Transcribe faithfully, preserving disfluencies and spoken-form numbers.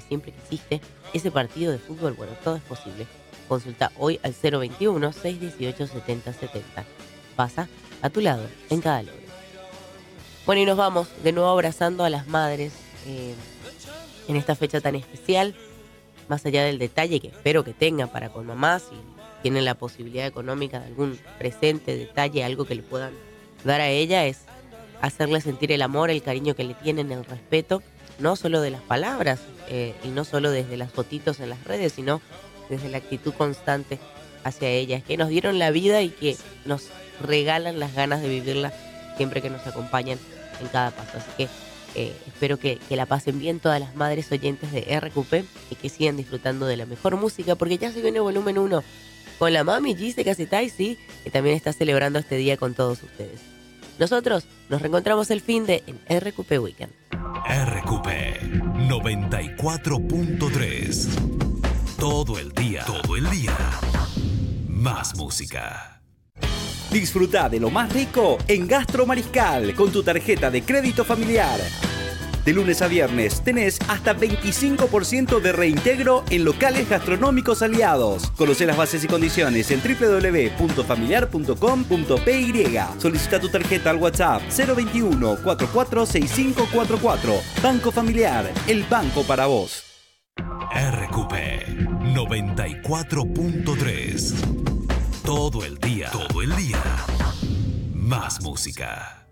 siempre quisiste, ese partido de fútbol, bueno, todo es posible. Consulta hoy al cero veintiuno, seiscientos dieciocho, setenta setenta. Pasa a tu lado en cada logro. Bueno, y nos vamos de nuevo abrazando a las madres eh, en esta fecha tan especial. Más allá del detalle que espero que tengan para con mamá, si tienen la posibilidad económica de algún presente, detalle, algo que le puedan dar a ella, es hacerle sentir el amor, el cariño que le tienen, el respeto, no solo de las palabras eh, y no solo desde las fotitos en las redes, sino desde la actitud constante hacia ellas, que nos dieron la vida y que nos regalan las ganas de vivirla siempre que nos acompañan en cada paso. Así que eh, espero que, que la pasen bien todas las madres oyentes de R Q P y que sigan disfrutando de la mejor música, porque ya se viene volumen uno con la mami Gise Casetay, sí, que también está celebrando este día con todos ustedes. Nosotros nos reencontramos el fin de en R Q P Weekend. R Q P noventa y cuatro punto tres. Todo el día, todo el día. Más música. Disfruta de lo más rico en Gastro Mariscal con tu tarjeta de crédito familiar. De lunes a viernes tenés hasta veinticinco por ciento de reintegro en locales gastronómicos aliados. Conocé las bases y condiciones en doble u doble u doble u punto familiar punto com punto pe ye. Solicita tu tarjeta al WhatsApp cero veintiuno, cuarenta y cuatro, sesenta y cinco cuarenta y cuatro. Banco Familiar, el banco para vos. R Q P noventa y cuatro punto tres. Todo el día, todo el día. Más música.